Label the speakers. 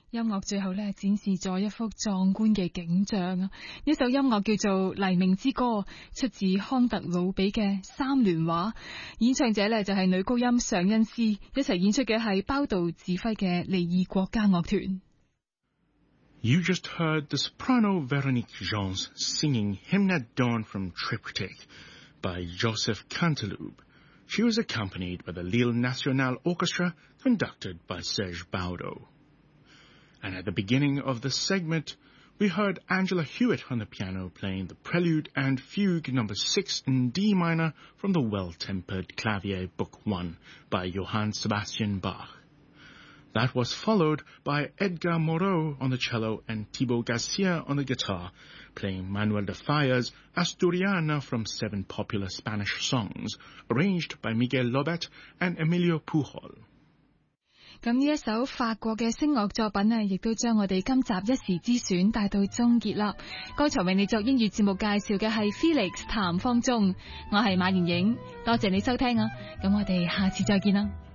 Speaker 1: 音樂最後咧展示咗一幅壯觀嘅景象啊！呢首音樂叫做《黎明之歌》，出自康特魯比嘅三聯畫，演唱者咧就係女高音尚恩斯，一齊演出嘅係包道指揮嘅利爾國家樂團。
Speaker 2: You just heard the soprano Véronique Gens singing Hymne at Dawn from Triptych by Joseph Canteloube. She was accompanied by the Lille National Orchestra, conducted by Serge Baudo. And at the beginning of the segment, we heard Angela Hewitt on the piano playing the Prelude and Fugue No. 6 in D minor from the Well-Tempered Clavier Book 1 by Johann Sebastian Bach. That was followed by Edgar Moreau on the cello and Thibaut Garcia on the guitar, playing Manuel de Falla's Asturiana from 7 popular Spanish songs, arranged by Miguel Lobet and Emilio Pujol.
Speaker 1: 咁呢一首法國嘅聲樂作品亦都將我哋今集一時之選帶到終結啦。剛才為你作英語節目介紹嘅係 Felix 譚方中，我係馬妍影，多謝你收聽啊！咁我哋下次再見啦。